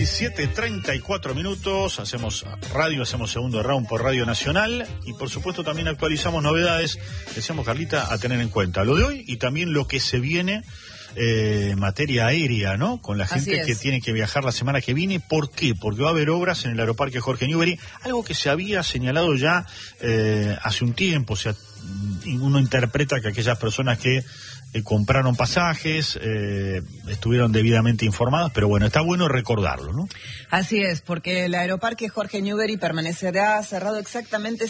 7:34, hacemos radio, hacemos segundo round por Radio Nacional y por supuesto también actualizamos novedades, decíamos Carlita, a tener en cuenta lo de hoy y también lo que se viene en materia aérea, ¿no? Con la gente que tiene que viajar la semana que viene. ¿Por qué? Porque va a haber obras en el aeroparque Jorge Newbery, algo que se había señalado ya hace un tiempo. O sea, uno interpreta que aquellas personas que compraron pasajes, estuvieron debidamente informadas, pero bueno, está bueno recordarlo, ¿no? Así es, porque el aeroparque Jorge Newbery permanecerá cerrado exactamente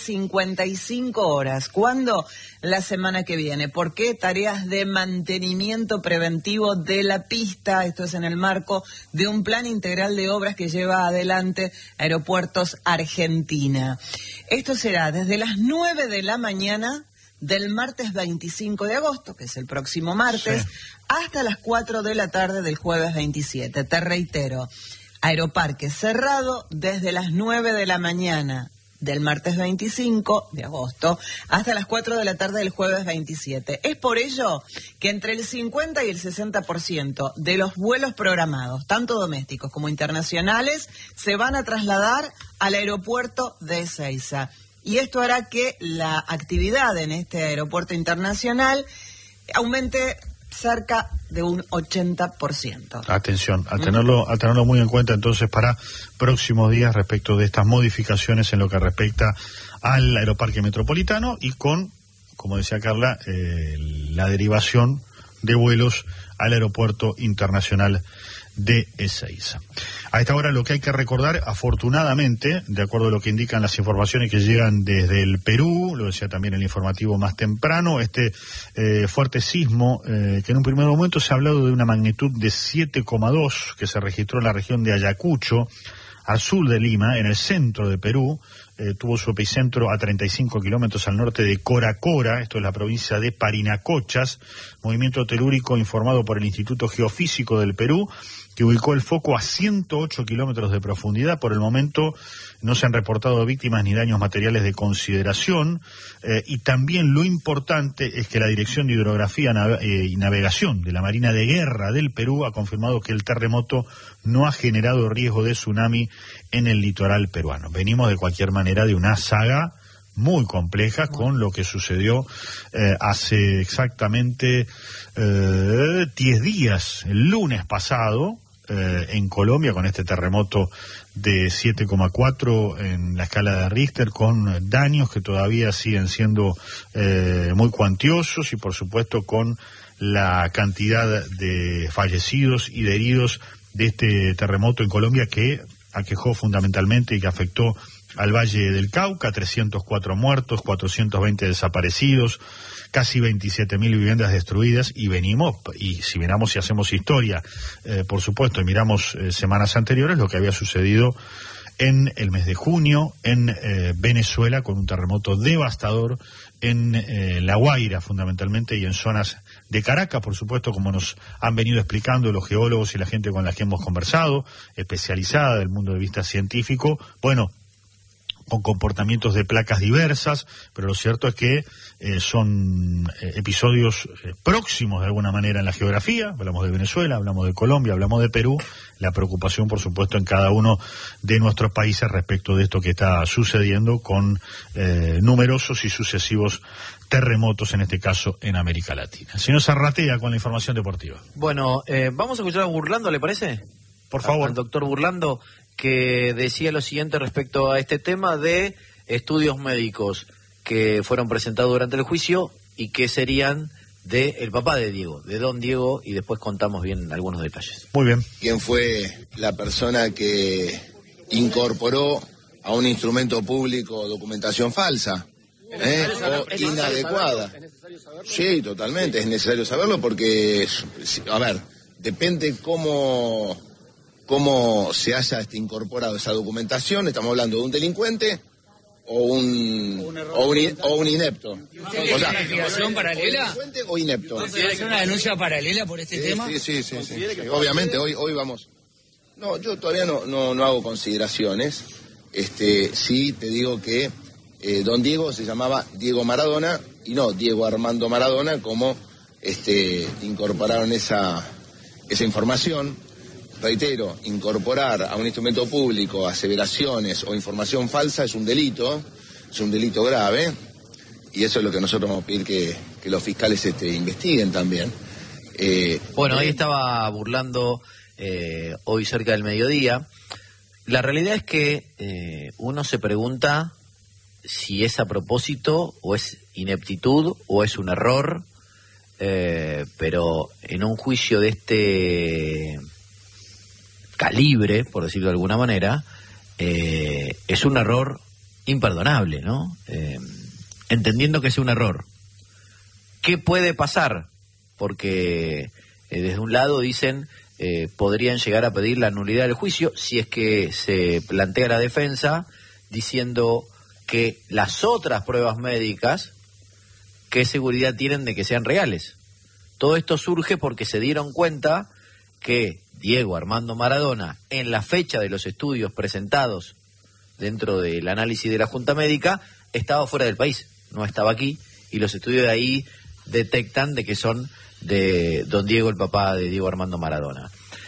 55 horas. ¿Cuándo? La semana que viene. ¿Por qué? Tareas de mantenimiento preventivo de la pista. Esto es en el marco de un plan integral de obras que lleva adelante Aeropuertos Argentina. Esto será desde las 9 de la mañana del martes 25 de agosto, que es el próximo martes, hasta las 4 de la tarde del jueves 27. Te reitero, aeroparque cerrado desde las 9 de la mañana del martes 25 de agosto hasta las 4 de la tarde del jueves 27. Es por ello que entre el 50 y el 60% de los vuelos programados, tanto domésticos como internacionales, se van a trasladar al aeropuerto de Ezeiza. Y esto hará que la actividad en este aeropuerto internacional aumente cerca de un 80%. Atención, a tenerlo muy en cuenta entonces para próximos días respecto de estas modificaciones en lo que respecta al aeroparque metropolitano y con, como decía Carla, la derivación de vuelos al aeropuerto internacional de Ezeiza. A esta hora lo que hay que recordar, afortunadamente, de acuerdo a lo que indican las informaciones que llegan desde el Perú, lo decía también el informativo más temprano, fuerte sismo que en un primer momento se ha hablado de una magnitud de 7,2 que se registró en la región de Ayacucho, al sur de Lima, en el centro de Perú. Tuvo su epicentro a 35 kilómetros al norte de Coracora, esto es la provincia de Parinacochas, movimiento telúrico informado por el Instituto Geofísico del Perú, que ubicó el foco a 108 kilómetros de profundidad. Por el momento no se han reportado víctimas ni daños materiales de consideración, y también lo importante es que la Dirección de Hidrografía y Navegación de la Marina de Guerra del Perú ha confirmado que el terremoto no ha generado riesgo de tsunami en el litoral peruano. Venimos de cualquier manera de una saga muy compleja con lo que sucedió hace exactamente 10 días, el lunes pasado, en Colombia, con este terremoto de 7,4 en la escala de Richter, con daños que todavía siguen siendo muy cuantiosos y por supuesto con la cantidad de fallecidos y de heridos de este terremoto en Colombia que aquejó fundamentalmente y que afectó al Valle del Cauca, 304 muertos, 420 desaparecidos, casi 27.000 viviendas destruidas, y si miramos y hacemos historia, por supuesto, y miramos semanas anteriores, lo que había sucedido en el mes de junio en Venezuela, con un terremoto devastador en La Guaira, fundamentalmente, y en zonas de Caracas, por supuesto, como nos han venido explicando los geólogos y la gente con la que hemos conversado, especializada del mundo de vista científico, bueno, con comportamientos de placas diversas, pero lo cierto es que son episodios próximos de alguna manera en la geografía. Hablamos de Venezuela, hablamos de Colombia, hablamos de Perú. La preocupación, por supuesto, en cada uno de nuestros países respecto de esto que está sucediendo con numerosos y sucesivos terremotos, en este caso en América Latina. Señor Zarratea con la información deportiva. Bueno, vamos a escuchar a Burlando, ¿le parece? Por favor. Al doctor Burlando, que decía lo siguiente respecto a este tema de estudios médicos que fueron presentados durante el juicio y que serían de el papá de Diego, de don Diego, y después contamos bien algunos detalles. Muy bien. ¿Quién fue la persona que incorporó a un instrumento público documentación falsa? O inadecuada. Sí, totalmente, es necesario saberlo porque, a ver, depende cómo se haya incorporado esa documentación. Estamos hablando de un delincuente o un inepto. ¿Es una investigación paralela? ¿Delincuente o inepto? ¿Es una denuncia paralela por este tema? Sí. Obviamente, hoy vamos. No, yo todavía no hago consideraciones. Sí te digo que don Diego se llamaba Diego Maradona y no Diego Armando Maradona, como incorporaron esa información. reitero, incorporar a un instrumento público aseveraciones o información falsa es un delito grave, y eso es lo que nosotros vamos a pedir que los fiscales investiguen también. Bueno, ahí estaba burlando hoy cerca del mediodía. La realidad es que uno se pregunta si es a propósito o es ineptitud o es un error, pero en un juicio de este calibre, por decirlo de alguna manera, es un error imperdonable, ¿no? Entendiendo que es un error. ¿Qué puede pasar? Porque desde un lado dicen podrían llegar a pedir la nulidad del juicio si es que se plantea la defensa diciendo que las otras pruebas médicas, ¿qué seguridad tienen de que sean reales? Todo esto surge porque se dieron cuenta que Diego Armando Maradona, en la fecha de los estudios presentados dentro del análisis de la Junta Médica, estaba fuera del país, no estaba aquí, y los estudios de ahí detectan de que son de don Diego, el papá de Diego Armando Maradona.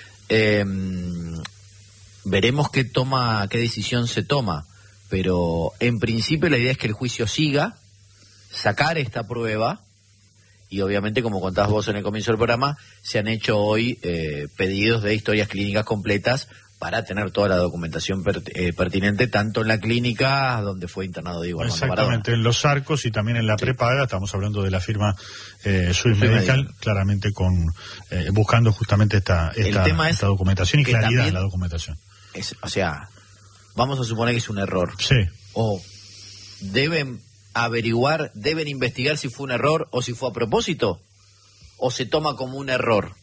Veremos qué decisión se toma, pero en principio la idea es que el juicio siga, sacar esta prueba, y obviamente, como contabas vos en el comienzo del programa, se han hecho hoy pedidos de historias clínicas completas para tener toda la documentación pertinente, tanto en la clínica donde fue internado Diego Armando Maradona. Exactamente, en Los Arcos y también en la prepaga, estamos hablando de la firma Swiss Medical, claramente buscando justamente esta documentación y claridad en la documentación. O sea, vamos a suponer que es un error. Sí. O deben averiguar, deben investigar si fue un error o si fue a propósito, o se toma como un error.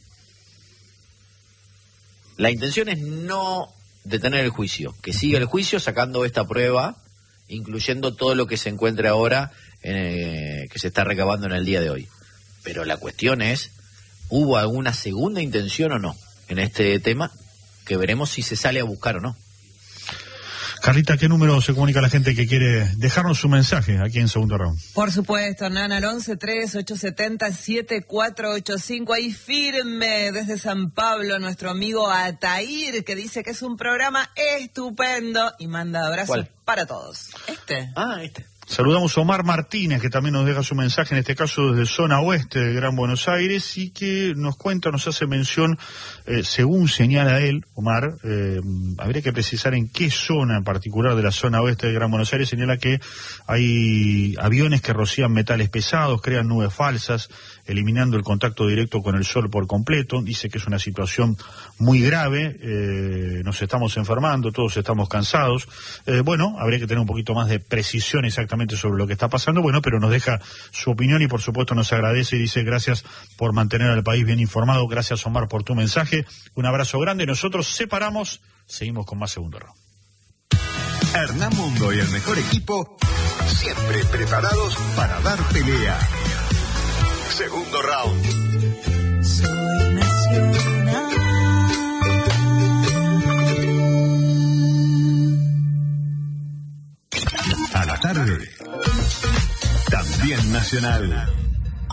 La intención es no detener el juicio, que siga el juicio sacando esta prueba, incluyendo todo lo que se encuentre ahora, que se está recabando en el día de hoy. Pero la cuestión es, ¿hubo alguna segunda intención o no en este tema? Que veremos si se sale a buscar o no. Carlita, ¿qué número se comunica a la gente que quiere dejarnos su mensaje aquí en Segundo Round? Por supuesto, Hernán, al 11-3870-7485. Ahí firme desde San Pablo nuestro amigo Atair, que dice que es un programa estupendo y manda abrazos para todos. Este. Saludamos a Omar Martínez, que también nos deja su mensaje, en este caso desde zona oeste de Gran Buenos Aires, y que nos hace mención, según señala él, Omar, habría que precisar en qué zona en particular de la zona oeste de Gran Buenos Aires, señala que hay aviones que rocían metales pesados, crean nubes falsas, eliminando el contacto directo con el sol por completo. Dice que es una situación muy grave, nos estamos enfermando, todos estamos cansados. Habría que tener un poquito más de precisión exactamente sobre lo que está pasando, pero nos deja su opinión y por supuesto nos agradece y dice gracias por mantener al país bien informado. Gracias, Omar, por tu mensaje. Un abrazo grande. Nosotros separamos, seguimos con más Segundo Round. Hernán Mundo y el mejor equipo, siempre preparados para dar pelea. Segundo Round. Soy nacional. A la tarde, también nacional.